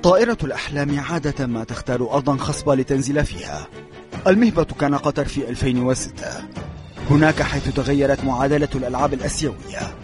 طائرة الأحلام عادة ما تختار أرضا خصبة لتنزل فيها. المهبط كان قطر في 2006. هناك حيث تغيرت معادلة الألعاب الآسيوية.